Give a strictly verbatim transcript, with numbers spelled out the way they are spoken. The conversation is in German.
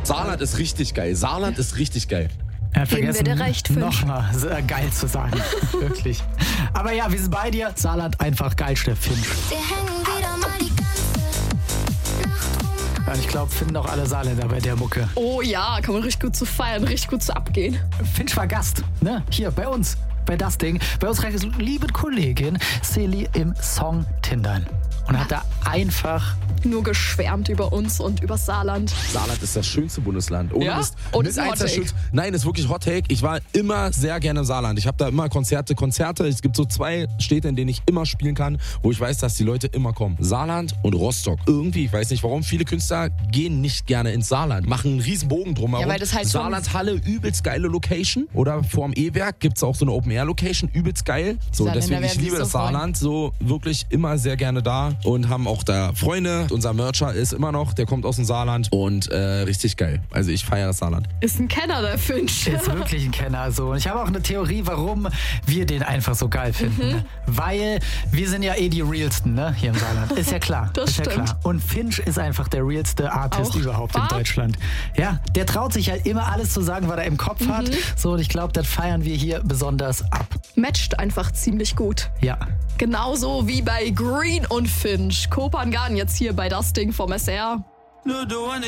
Saarland ist richtig geil. Saarland ist richtig geil. Er hat Geben wir vergessen, dir recht, Finch. nochmal sehr geil zu sagen. Wirklich. Aber ja, wir sind bei dir. Saarland einfach geilste Finch. Wir hängen wieder mal die ganze Nacht rum. Ja, und ich glaube, finden auch alle Saarländer bei der Mucke. Oh ja, kann man richtig gut zu feiern, richtig gut zu abgehen. Finch war Gast, ne? Hier bei uns, bei das Ding. Bei unserer lieben Kollegin Celi im Song Tindern. Und hat da einfach... Nur geschwärmt über uns und über Saarland. Saarland ist das schönste Bundesland. Ohne Ja? Mist. Oh, Mit das ist ein eins der Hot Take. schönsten- Nein, das ist wirklich Hot Take. Ich war immer sehr gerne im Saarland. Ich habe da immer Konzerte, Konzerte. Es gibt so zwei Städte, in denen ich immer spielen kann, wo ich weiß, dass die Leute immer kommen. Saarland und Rostock. Irgendwie, ich weiß nicht warum, viele Künstler gehen nicht gerne ins Saarland. Machen einen riesen Bogen drumherum. Ja, weil das halt schon- Saarlandhalle, übelst geile Location. Oder vorm E-Werk gibt es auch so eine Open-Air-Location, übelst geil. So, Saarländer deswegen, ich werden sich liebe so das freuen. Saarland. So wirklich immer sehr gerne da und haben auch da Freunde. Unser Mercher ist immer noch, der kommt aus dem Saarland und äh, richtig geil. Also ich feiere das Saarland. Ist ein Kenner, der Finch. Der ist wirklich ein Kenner. So. Und ich habe auch eine Theorie, warum wir den einfach so geil finden. Mhm. Weil wir sind ja eh die realsten, ne? Hier im Saarland. Ist ja klar. Das ist ja stimmt. klar. Und Finch ist einfach der realste Artist Auch überhaupt wahr? in Deutschland. Ja, der traut sich halt immer alles zu sagen, was er im Kopf Mhm. hat. So, und ich glaube, das feiern wir hier besonders ab. Matcht einfach ziemlich gut. Ja. Genauso wie bei Green und Finch. Kopangan jetzt hier bei das Ding vom S R. Nur du und